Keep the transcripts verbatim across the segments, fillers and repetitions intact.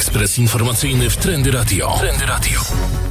Ekspres informacyjny w Trendy Radio. Trendy Radio.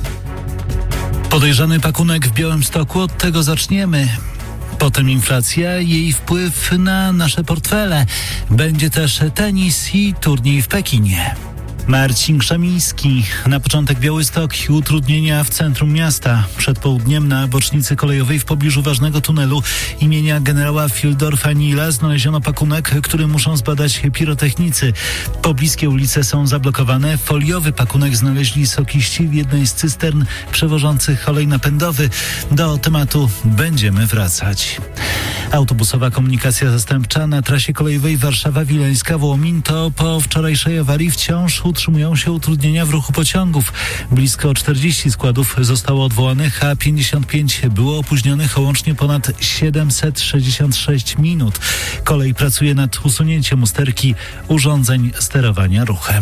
Podejrzany pakunek w Białymstoku, od tego zaczniemy. Potem inflacja, jej wpływ na nasze portfele. Będzie też tenis i turniej w Pekinie. Marcin Krzemiński. Na początek Białystok i utrudnienia w centrum miasta. Przed południem na bocznicy kolejowej w pobliżu ważnego tunelu imienia generała Fieldorfa-Nila znaleziono pakunek, który muszą zbadać pirotechnicy. Pobliskie ulice są zablokowane. Foliowy pakunek znaleźli sokiści w jednej z cystern przewożących olej napędowy. Do tematu będziemy wracać. Autobusowa komunikacja zastępcza na trasie kolejowej Warszawa-Wileńska-Wołomin to po wczorajszej awarii wciąż utrzymują się utrudnienia w ruchu pociągów. Blisko czterdzieści składów zostało odwołanych, a pięćdziesiąt pięć było opóźnionych o łącznie ponad siedemset sześćdziesiąt sześć minut. Kolej pracuje nad usunięciem usterki urządzeń sterowania ruchem.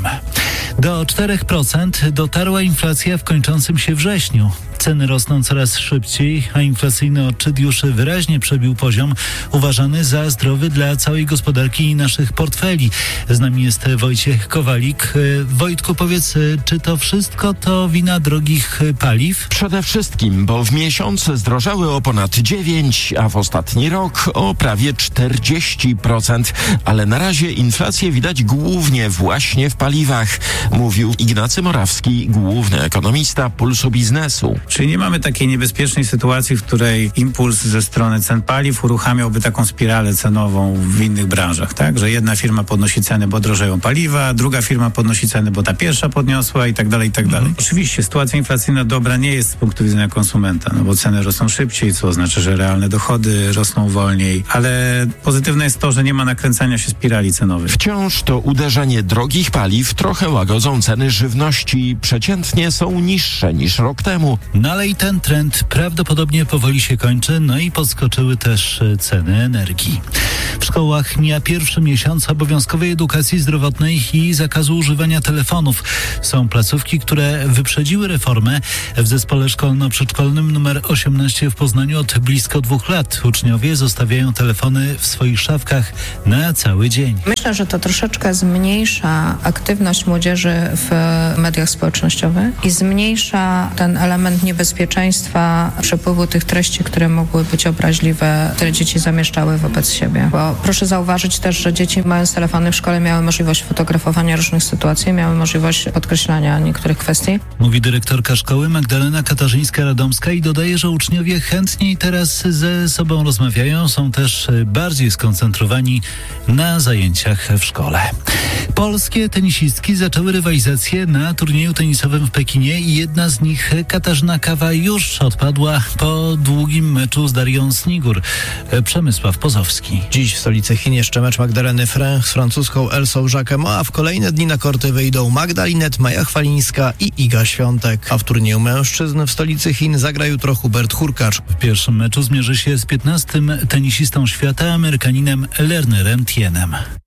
Do czterech procent dotarła inflacja w kończącym się wrześniu. Ceny rosną coraz szybciej, a inflacyjny odczyt już wyraźnie przebił poziom uważany za zdrowy dla całej gospodarki i naszych portfeli. Z nami jest Wojciech Kowalik. Wojtku, powiedz, czy to wszystko to wina drogich paliw? Przede wszystkim, bo w miesiąc zdrożały o ponad dziewięć, a w ostatni rok o prawie czterdzieści procent. Ale na razie inflację widać głównie właśnie w paliwach, mówił Ignacy Morawski, główny ekonomista Pulsu Biznesu. Czyli nie mamy takiej niebezpiecznej sytuacji, w której impuls ze strony cen paliw uruchamiałby taką spiralę cenową w innych branżach, tak? Że jedna firma podnosi ceny, bo drożeją paliwa, druga firma podnosi ceny, bo ta pierwsza podniosła i tak dalej, i tak dalej. Oczywiście sytuacja inflacyjna dobra nie jest z punktu widzenia konsumenta, no bo ceny rosną szybciej, co oznacza, że realne dochody rosną wolniej, ale pozytywne jest to, że nie ma nakręcania się spirali cenowej. Wciąż to uderzenie drogich paliw trochę łagodzą ceny żywności. Przeciętnie są niższe niż rok temu. No ale i ten trend prawdopodobnie powoli się kończy, no i podskoczyły też ceny energii. W szkołach mija pierwszy miesiąc obowiązkowej edukacji zdrowotnej i zakazu używania telefonów. Są placówki, które wyprzedziły reformę. W zespole szkolno-przedszkolnym numer osiemnaście w Poznaniu od blisko dwóch lat uczniowie zostawiają telefony w swoich szafkach na cały dzień. Myślę, że to troszeczkę zmniejsza aktywność młodzieży w mediach społecznościowych i zmniejsza ten element niebezpieczeństwa przepływu tych treści, które mogły być obraźliwe, które dzieci zamieszczały wobec siebie. Bo proszę zauważyć też, że dzieci mając telefony w szkole miały możliwość fotografowania różnych sytuacji, miały możliwość podkreślania niektórych kwestii. Mówi dyrektorka szkoły Magdalena Katarzyńska-Radomska i dodaje, że uczniowie chętniej teraz ze sobą rozmawiają, są też bardziej skoncentrowani na zajęciach w szkole. Polskie tenisistki zaczęły rywalizację na turnieju tenisowym w Pekinie i jedna z nich, Katarzyna Kawa, już odpadła po długim meczu z Darią Snigur. Przemysław Pozowski. Dziś w stolicy Chin jeszcze mecz Magdaleny Fręch z francuską Elsą Jacquemot, a w kolejne dni na korty wyjdą Magda Linette, Maja Chwalińska i Iga Świątek. A w turnieju mężczyzn w stolicy Chin zagra jutro Hubert Hurkacz. W pierwszym meczu zmierzy się z piętnastym tenisistą świata, Amerykaninem Lernerem Tienem.